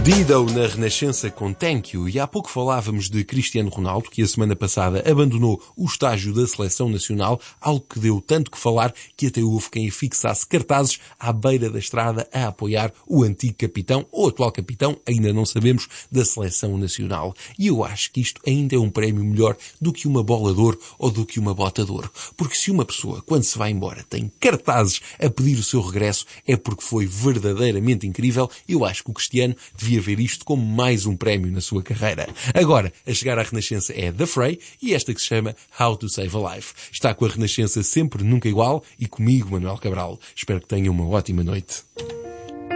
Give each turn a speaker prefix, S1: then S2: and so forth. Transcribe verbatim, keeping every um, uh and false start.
S1: Dido na Renascença com Thank You, e há pouco falávamos de Cristiano Ronaldo, que a semana passada abandonou o estágio da Seleção Nacional, algo que deu tanto que falar que até houve quem fixasse cartazes à beira da estrada a apoiar o antigo capitão, ou atual capitão, ainda não sabemos, da Seleção Nacional. E eu acho que isto ainda é um prémio melhor do que uma bola de ouro ou do que uma bota de ouro. Porque se uma pessoa, quando se vai embora, tem cartazes a pedir o seu regresso, é porque foi verdadeiramente incrível. Eu acho que o Cristiano devia ver isto como mais um prémio na sua carreira. Agora, a chegar à Renascença é The Fray e esta que se chama How to Save a Life. Está com a Renascença sempre nunca igual e comigo, Manuel Cabral. Espero que tenha uma ótima noite.